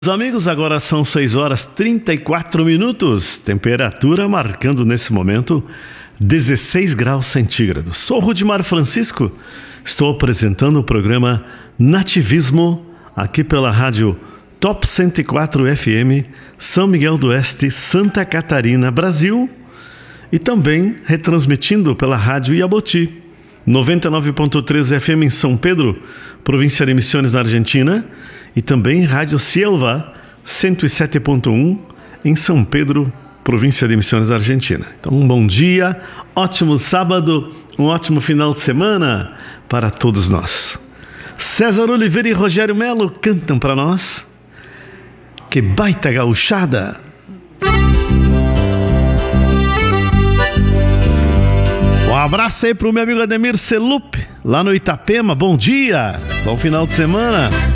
Amigos, agora são 6 horas 34 minutos, temperatura marcando nesse momento 16 graus centígrados. Sou Rudimar Francisco, estou apresentando o programa Nativismo aqui pela rádio Top 104 FM, São Miguel do Oeste, Santa Catarina, Brasil, e também retransmitindo pela rádio Iaboti, 99.3 FM em São Pedro, província de Misiones, na Argentina, e também Rádio Silva 107.1 em São Pedro, província de Misiones, Argentina. Então, um bom dia, ótimo sábado, um ótimo final de semana para todos nós. César Oliveira e Rogério Melo cantam para nós. Que baita gauchada! Um abraço aí pro meu amigo Ademir Celup, lá no Itapema. Bom dia, bom final de semana.